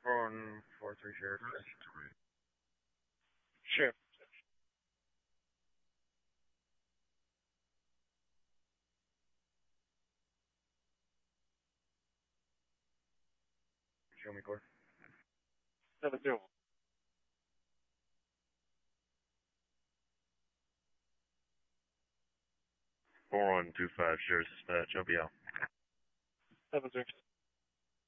4-1-4-3 share. Sure. Show me core. 7-2. 4-1-2-5 share dispatch. I'll be out. 7-3.